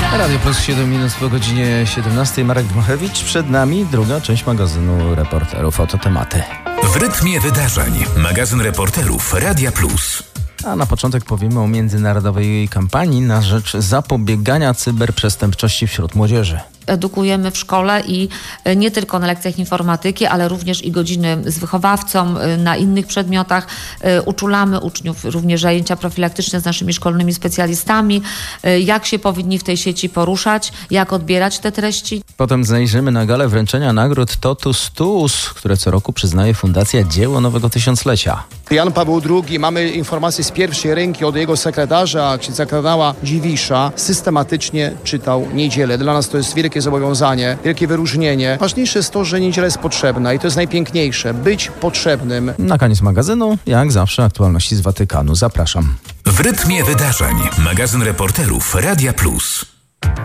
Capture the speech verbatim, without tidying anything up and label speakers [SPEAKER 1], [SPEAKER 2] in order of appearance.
[SPEAKER 1] Radio Plus, siedem minut po godzinie siedemnastej. Marek Dmochewicz. Przed nami druga część magazynu Reporterów. Oto tematy.
[SPEAKER 2] W rytmie wydarzeń. Magazyn Reporterów Radia Plus.
[SPEAKER 1] A na początek powiemy o międzynarodowej kampanii na rzecz zapobiegania cyberprzestępczości wśród młodzieży.
[SPEAKER 3] Edukujemy w szkole i nie tylko na lekcjach informatyki, ale również i godziny z wychowawcą, na innych przedmiotach. Uczulamy uczniów, również zajęcia profilaktyczne z naszymi szkolnymi specjalistami, jak się powinni w tej sieci poruszać, jak odbierać te treści.
[SPEAKER 1] Potem zajrzymy na galę wręczenia nagród Totus Tuus, które co roku przyznaje Fundacja Dzieło Nowego Tysiąclecia.
[SPEAKER 4] Jan Paweł drugi, mamy informacje z pierwszej ręki od jego sekretarza, księdza kardynała Dziwisza, systematycznie czytał niedzielę. Dla nas to jest wielkie zobowiązanie, wielkie wyróżnienie. Ważniejsze jest to, że niedziela jest potrzebna i to jest najpiękniejsze, być potrzebnym.
[SPEAKER 1] Na koniec magazynu, jak zawsze, aktualności z Watykanu. Zapraszam.
[SPEAKER 2] W rytmie wydarzeń. Magazyn Reporterów Radia Plus.